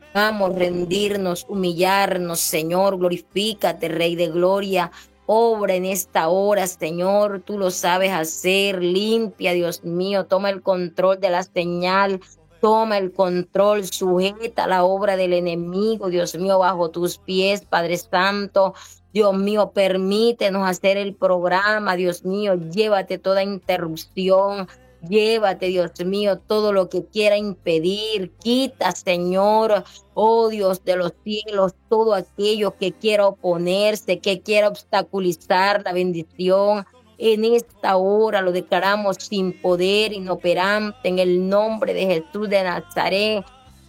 Vamos, rendirnos, humillarnos, Señor, glorifícate, Rey de Gloria. Obra en esta hora, Señor, tú lo sabes hacer. Limpia, Dios mío, toma el control de la señal, toma el control, sujeta la obra del enemigo, Dios mío, bajo tus pies, Padre Santo. Dios mío, permítenos hacer el programa, Dios mío, llévate toda interrupción. Llévate, Dios mío, todo lo que quiera impedir. Quita, Señor, oh Dios de los cielos, todo aquello que quiera oponerse, que quiera obstaculizar la bendición. En esta hora lo declaramos sin poder, inoperante, en el nombre de Jesús de Nazaret.